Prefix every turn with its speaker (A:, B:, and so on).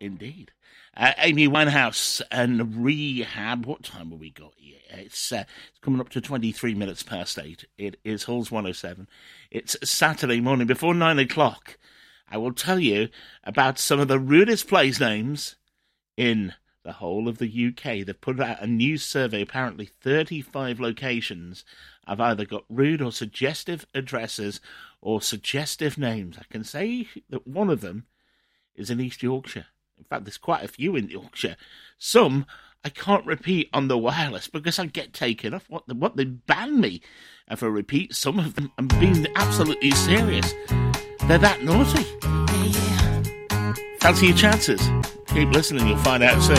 A: Indeed. Amy Winehouse and Rehab. What time have we got here? It's coming up to 23 minutes past 8. It is Halls 107. It's Saturday morning before 9 o'clock. I will tell you about some of the rudest place names in the whole of the UK. They've put out a new survey. Apparently 35 locations have either got rude or suggestive addresses or suggestive names. I can say that one of them is in East Yorkshire. In fact, there's quite a few in Yorkshire. Some I can't repeat on the wireless because I get taken off. What they ban me if I repeat some of them. I'm being absolutely serious. They're that naughty. Fancy your chances. Keep listening, you'll find out soon.